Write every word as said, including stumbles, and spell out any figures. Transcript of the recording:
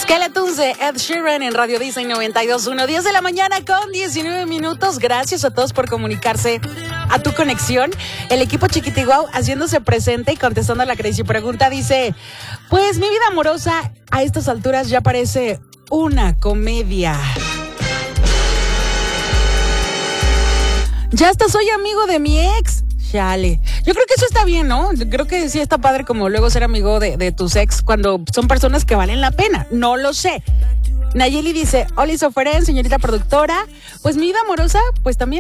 Skeletons de Ed Sheeran en Radio Disney noventa y dos punto uno, diez de la mañana con diecinueve minutos. Gracias a todos por comunicarse a tu conexión. El equipo Chiquitiguau haciéndose presente y contestando a la crazy pregunta dice: pues mi vida amorosa a estas alturas ya parece una comedia. Ya hasta soy amigo de mi ex. Chale. Yo creo que eso está bien, ¿no? Creo que sí está padre como luego ser amigo de, de tus ex cuando son personas que valen la pena. No lo sé. Nayeli dice: Oli Soferén, señorita productora. Pues mi vida amorosa, pues también